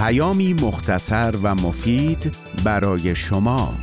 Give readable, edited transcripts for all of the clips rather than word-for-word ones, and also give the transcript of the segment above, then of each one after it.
پیامی مختصر و مفید برای شما.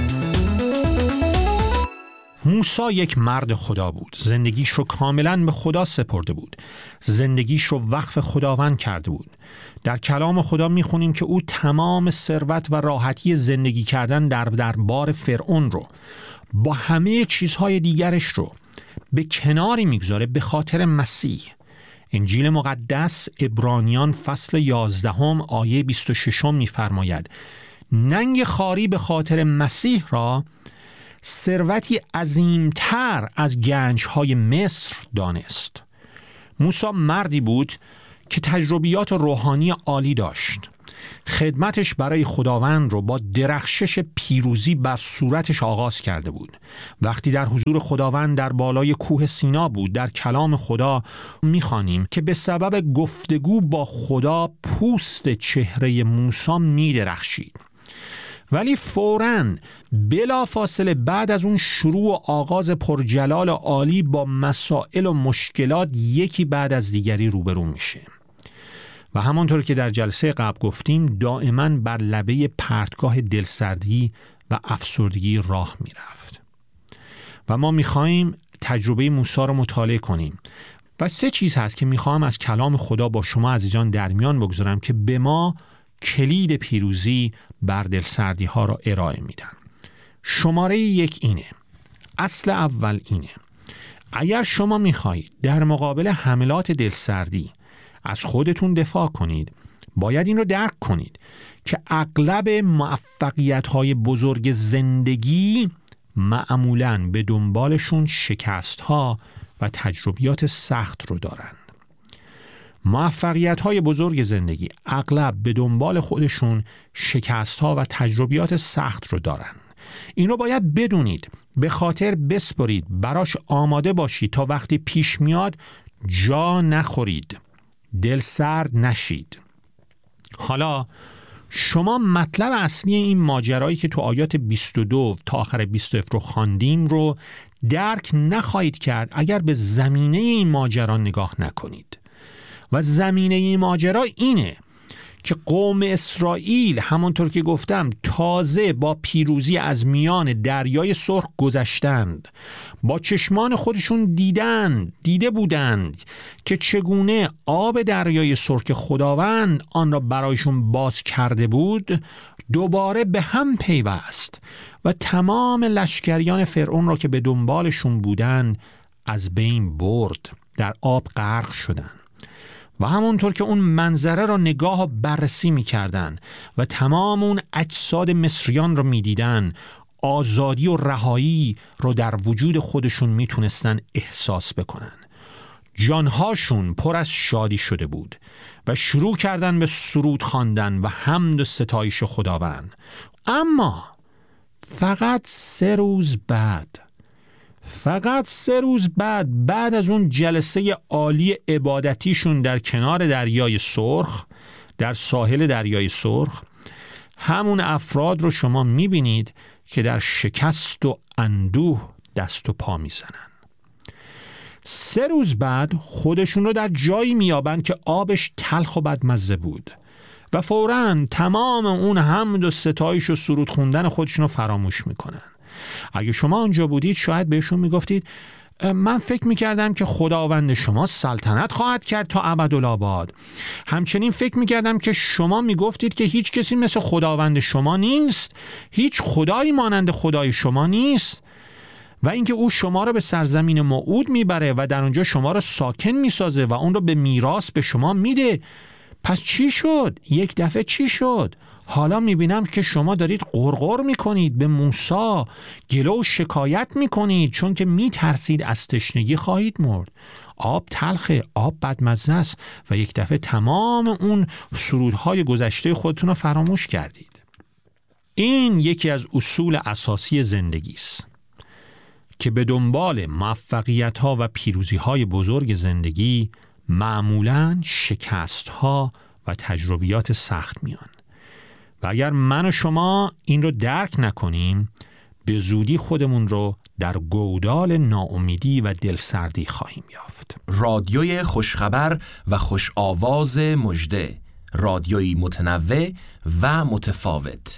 موسی یک مرد خدا بود. زندگیش رو کاملاً به خدا سپرده بود. زندگیش رو وقف خداوند کرده بود. در کلام خدا میخونیم که او تمام ثروت و راحتی زندگی کردن در دربار فرعون رو با همه چیزهای دیگرش رو به کناری میگذاره به خاطر مسیح. انجیل مقدس عبرانیان فصل 11 آیه 26 میفرماید ننگ خواری به خاطر مسیح را ثروتی عظیمتر از گنج‌های مصر دانست. موسی مردی بود که تجربیات روحانی عالی داشت. خدمتش برای خداوند رو با درخشش پیروزی بر صورتش آغاز کرده بود. وقتی در حضور خداوند در بالای کوه سینا بود، در کلام خدا می‌خوانیم که به سبب گفتگو با خدا پوست چهره موسی می‌درخشید. ولی فوراً بلافاصله بعد از اون شروع و آغاز پرجلال عالی با مسائل و مشکلات یکی بعد از دیگری روبرو میشه و همانطور که در جلسه قبل گفتیم دائما بر لبه پرتگاه دلسردی و افسردگی راه میرفت و ما میخوایم تجربه موسی رو مطالعه کنیم و 3 چیز هست که میخوام از کلام خدا با شما عزیزان در میان بگذارم که به ما کلید پیروزی بر دلسردی ها را ارائه میدن. شماره 1 اینه. اصل اول اینه. اگر شما میخواهید در مقابل حملات دلسردی از خودتون دفاع کنید، باید این رو درک کنید که اغلب موفقیت های بزرگ زندگی معمولاً به دنبالشون شکست ها و تجربیات سخت رو دارن. موفقیت‌های بزرگ زندگی اغلب به دنبال خودشون شکست‌ها و تجربیات سخت رو دارن. این رو باید بدونید، به خاطر بسپرید، براش آماده باشید تا وقتی پیش میاد جا نخورید، دل سرد نشید. حالا شما مطلب اصلی این ماجرایی که تو آیات 22 تا آخر 27 رو خواندیم رو درک نخواهید کرد اگر به زمینه این ماجرا نگاه نکنید. و زمینه این ماجرا اینه که قوم اسرائیل همانطور که گفتم تازه با پیروزی از میان دریای سرخ گذشتند، با چشمان خودشون دیده بودند که چگونه آب دریای سرخ خداوند آن را برایشون باز کرده بود دوباره به هم پیوست و تمام لشکریان فرعون را که به دنبالشون بودند از بین برد، در آب غرق شدند. و همونطور که اون منظره را نگاه و بررسی می‌کردن و تمام اون اجساد مصریان را می‌دیدن، آزادی و رهایی رو در وجود خودشون میتونستن احساس بکنن. جانهاشون پر از شادی شده بود و شروع کردن به سرود خواندن و حمد و ستایش خداوند. اما فقط 3 روز بعد از اون جلسه عالی عبادتیشون در کنار دریای سرخ، در ساحل دریای سرخ، همون افراد رو شما میبینید که در شکست و اندوه دست و پا میزنن. 3 روز بعد خودشون رو در جایی میابند که آبش تلخ و بدمزه بود و فوراً تمام اون حمد و ستایش و سرود خوندن خودشون رو فراموش میکنن. اگه شما اونجا بودید شاید بهشون میگفتید من فکر میکردم که خداوند شما سلطنت خواهد کرد تا ابدالآباد. همچنین فکر میکردم که شما میگفتید که هیچ کسی مثل خداوند شما نیست، هیچ خدایی مانند خدای شما نیست و اینکه او شما را به سرزمین موعود میبره و در اونجا شما را ساکن میسازه و اون را به میراث به شما میده. پس چی شد؟ یک دفعه چی شد؟ حالا میبینم که شما دارید غرغر میکنید، به موسی گله و شکایت میکنید چون که میترسید از تشنگی خواهید مرد. آب تلخه، آب بدمزه است و یک دفعه تمام اون سرودهای گذشته خودتون رو فراموش کردید. این یکی از اصول اساسی زندگی است که به دنبال موفقیت‌ها و پیروزی‌های بزرگ زندگی معمولاً شکست‌ها و تجربیات سخت میان. و اگر من و شما این رو درک نکنیم به زودی خودمون رو در گودال ناامیدی و دلسردی خواهیم یافت. رادیوی خوشخبر و خوش آواز مژده رادیویی متنوع و متفاوت.